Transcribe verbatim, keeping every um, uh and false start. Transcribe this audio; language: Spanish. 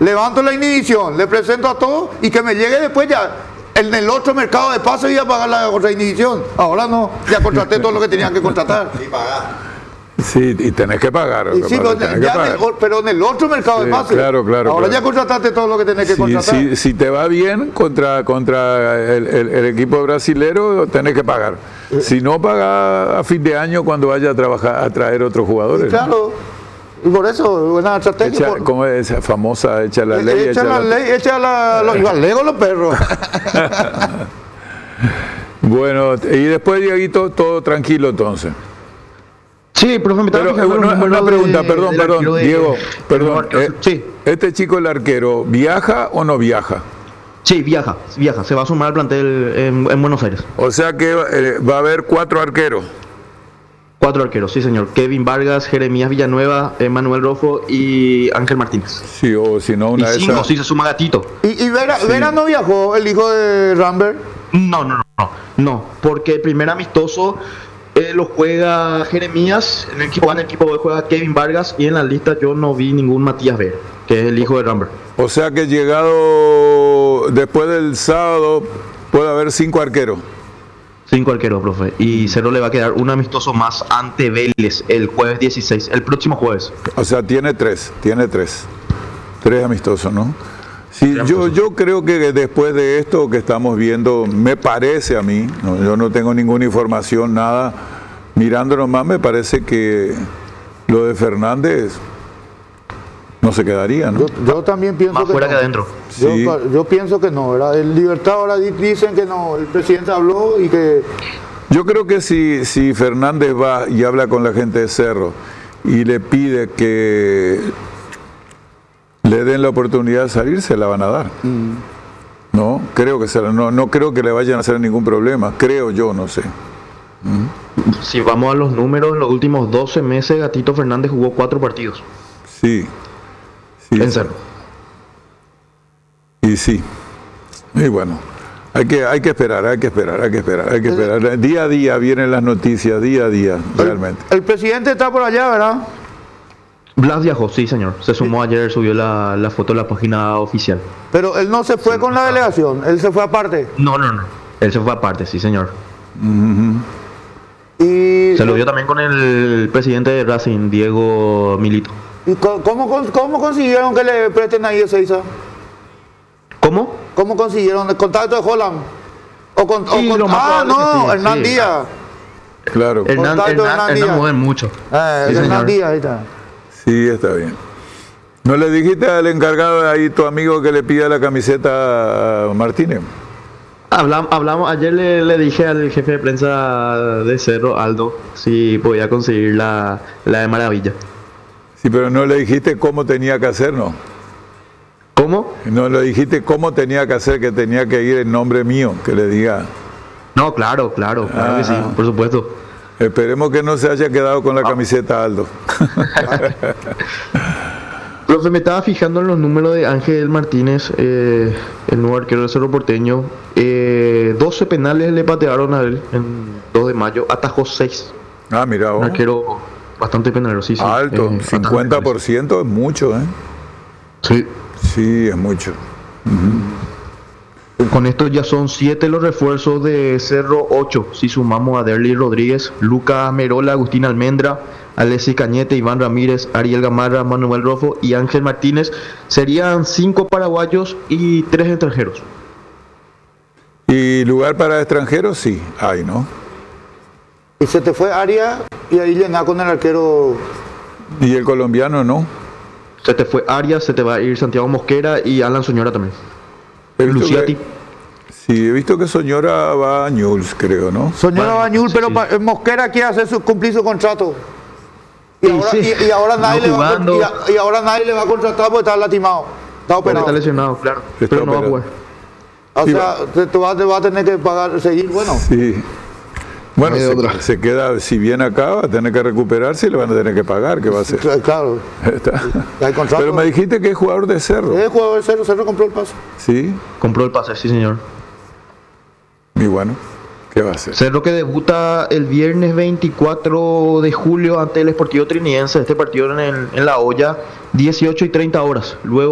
levanto la inhibición, le presento a todos y que me llegue después ya. En el otro mercado de paso iba a pagar la otra inhibición. Ahora no, ya contraté todo lo que tenían que contratar. Sí, pagar. Sí, y tenés que pagar. Y sí, pero, tenés ya que pagar. En el, pero en el otro mercado Sí, de paso. claro, claro, Ahora claro. ya contrataste todo lo que tenés que Si, contratar. si, si te va bien contra, contra el, el, el equipo brasilero, tenés que pagar. Si no, paga a fin de año cuando vaya a trabajar, a traer otros jugadores. Y claro, y por eso, buena estrategia. Echa, por, ¿Cómo es esa famosa? Echa la ley. echa la ley, echa la, los galegos los perros. Bueno, y después, Dieguito, todo tranquilo entonces. Sí, profe, me estaba Pero fijando una, los números una pregunta, de- perdón, del perdón, arquero de- Diego, perdón. de- eh, sí, ¿Este chico, el arquero, viaja o no viaja? sí, viaja, viaja, se va a sumar al plantel en, en Buenos Aires. O sea que eh, va a haber cuatro arqueros. Cuatro arqueros, sí señor. Kevin Vargas, Jeremías Villanueva, Manuel Rofo y Ángel Martínez. Sí, o si no, una Y de cinco, esas. sí, se suma Gatito. ¿Y, y Vera, Sí. Vera no viajó, el hijo de Rambert? No, no, no, no, no, porque el primer amistoso eh, lo juega Jeremías, en el equipo, en el equipo juega Kevin Vargas y en la lista yo no vi ningún Matías Vera, que es el hijo de Rambert. O sea que llegado después del sábado puede haber cinco arqueros. Cinco arqueros, profe. Y Cerro le va a quedar un amistoso más ante Vélez el jueves dieciséis, el próximo jueves. O sea, tiene tres, tiene tres. Tres amistosos, ¿no? Sí, Tres yo, amistosos. yo creo que después de esto que estamos viendo, me parece a mí, no, yo no tengo ninguna información, nada, mirando nomás, me parece que lo de Fernández no se quedaría, ¿no? Yo, yo también pienso Más que fuera no. que adentro. Yo, Sí. yo pienso que no, ¿verdad? El Libertad ahora di- dicen que no, el presidente habló y que... Yo creo que si, si Fernández va y habla con la gente de Cerro y le pide que le den la oportunidad de salir, se la van a dar. No, creo que se la- no, no creo que le vayan a hacer ningún problema, creo yo, no sé. Si vamos a los números, en los últimos doce meses Gatito Fernández jugó cuatro partidos Sí, sí. en Cerro. Y sí. Y bueno, hay que, hay que esperar, hay que esperar, hay que esperar, hay que esperar. Día a día vienen las noticias, día a día, realmente. El presidente está por allá, ¿verdad? Blas viajó, sí señor. Se sumó ayer, subió la, la foto a la página oficial. Pero él no se fue con la delegación, él se fue aparte. No, no, no. Él se fue aparte, sí señor. Y, Se lo vio también con el presidente de Racing, Diego Milito. ¿y co- cómo, cómo, cómo consiguieron que le presten ahí ese Isa? ¿Cómo? ¿Cómo consiguieron el contacto de Holland? O con, o Sí, con- lo más ah, probable no, que sí, Hernán sí. Díaz. Claro, Hernán, Contacto de Hernán, Hernán Hernán Díaz. mueve mucho. Eh, Sí, Hernán señor. Díaz, ahí está. sí, está bien. ¿No le dijiste al encargado de ahí, tu amigo, que le pida la camiseta a Martínez? Hablam- hablamos, ayer le, le dije al jefe de prensa de Cerro, Aldo, si podía conseguir la, la de Maravilla. Sí, pero no le dijiste cómo tenía que hacer, ¿no? ¿Cómo? No le dijiste cómo tenía que hacer, que tenía que ir en nombre mío, que le diga. No, claro, claro, claro que sí, Ah. por supuesto. Esperemos que no se haya quedado con la camiseta Aldo. Profe, me estaba fijando en los números de Ángel Martínez, eh, el nuevo arquero del Cerro Porteño. Eh, doce penales le patearon a él en dos de mayo, atajó seis. Ah, mira, Un vos. arquero bastante penalero, sí, sí. Alto, eh, cincuenta por ciento es mucho, ¿eh? Sí. Sí, es mucho. Con esto ya son siete los refuerzos de Cerro, ocho. Si sumamos a Derly Rodríguez, Lucas Merola, Agustín Almendra, Alexis Cañete, Iván Ramírez, Ariel Gamarra, Manuel Rofo y Ángel Martínez, serían cinco paraguayos y tres extranjeros. Y lugar para extranjeros, sí, hay, ¿no? Y se te fue Aria y ahí llená con el arquero. Y el colombiano, ¿no? Se te fue Arias, se te va a ir Santiago Mosquera y Alan Soñora también. He visto Luciati. que- Sí, he visto que Soñora va a Newell's, creo, ¿no? Soñora Bueno, Bañul, sí, pero sí. pa- eh, Mosquera quiere hacer su, cumplir su contrato. Y, Y ahora, sí, y- y ahora nadie no le va a, con- jugando. y, a- y ahora nadie le va a contratar porque está lastimado. Está Porque operado. está lesionado, claro. Está pero no va a operado. jugar. O Sí, sea, te, te va, te va a tener que pagar, seguir, bueno. Sí. Bueno, No hay se, otra. se queda, si viene acá, va a tener que recuperarse y le van a tener que pagar, ¿qué va a hacer? Cl- Claro. Está. Hay contrato. Pero me dijiste que es jugador de Cerro. Es jugador de Cerro, Cerro compró el pase. Sí, Compró el pase, sí señor. y bueno, ¿qué va a hacer? Cerro que debuta el viernes veinticuatro de julio ante el Sportivo Trinidense. Este partido en, el- en La Hoya, dieciocho y treinta horas. Luego